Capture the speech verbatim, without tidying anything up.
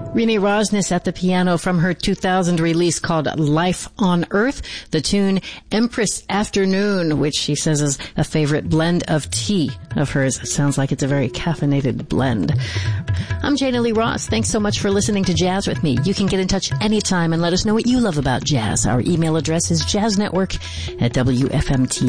Renee Rosnes at the piano from her two thousand release called Life on Earth. The tune Empress Afternoon, which she says is a favorite blend of tea of hers. It sounds like it's a very caffeinated blend. I'm Jana Lee Ross. Thanks so much for listening to Jazz with me. You can get in touch anytime and let us know what you love about jazz. Our email address is jazznetwork at W F M T